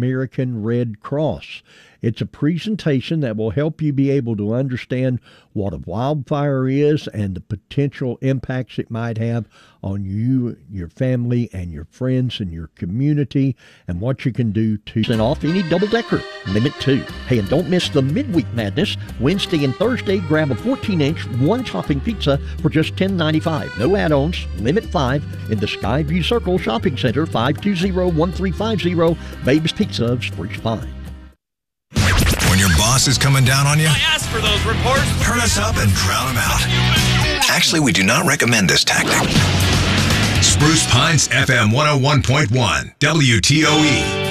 American Red Cross. It's a presentation that will help you be able to understand what a wildfire is and the potential impacts it might have on you, your family, and your friends and your community, and what you can do to % off any double-decker. Limit 2. Hey, and don't miss the Midweek Madness. Wednesday and Thursday, grab a 14-inch, one-topping pizza for just $10.95. No add-ons. Limit 5 in the Skyview Circle Shopping Center, 520-1350. Babe's Pizza of Spruce Pine. When your boss is coming down on you, I asked for those reports. turn us up and drown them out. Actually, we do not recommend this tactic. Spruce Pines FM 101.1 WTOE.